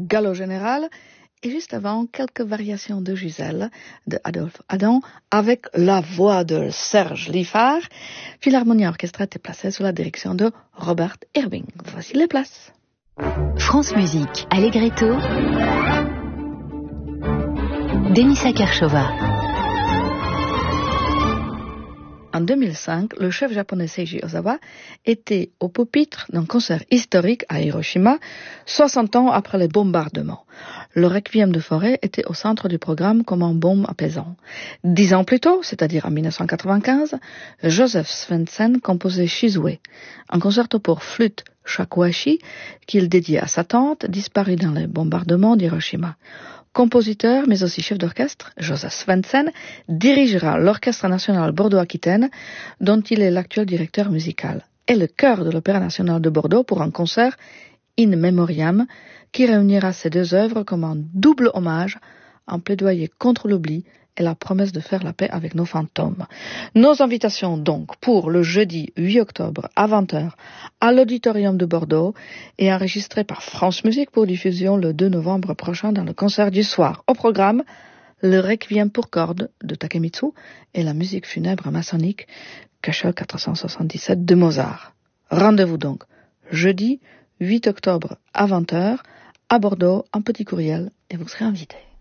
galop général. Et juste avant, quelques variations de Gisèle, de Adolphe Adam, avec la voix de Serge Liffard. Puis l'harmonie orchestrale était placée sous la direction de Robert Irving. Voici les places. France Musique, Allegretto, Denisa Kershova. En 2005, le chef japonais Seiji Ozawa était au pupitre d'un concert historique à Hiroshima, 60 ans après les bombardements. Le requiem de forêt était au centre du programme comme un baume apaisant. 10 ans plus tôt, c'est-à-dire en 1995, Joseph Svensen composait Shizue, un concerto pour flûte shakuhachi qu'il dédiait à sa tante, disparue dans les bombardements d'Hiroshima. Compositeur, mais aussi chef d'orchestre, Joseph Svensen dirigera l'Orchestre national Bordeaux-Aquitaine, dont il est l'actuel directeur musical, et le chœur de l'Opéra national de Bordeaux pour un concert in memoriam qui réunira ces deux œuvres comme un double hommage, un plaidoyer contre l'oubli et la promesse de faire la paix avec nos fantômes. Nos invitations donc pour le jeudi 8 octobre à 20h à l'Auditorium de Bordeaux et enregistrées par France Musique pour diffusion le 2 novembre prochain dans le concert du soir. Au programme, le Requiem pour cordes de Takemitsu et la musique funèbre maçonnique Köchel 477 de Mozart. Rendez-vous donc jeudi 8 octobre à 20h à Bordeaux en petit courriel et vous serez invités.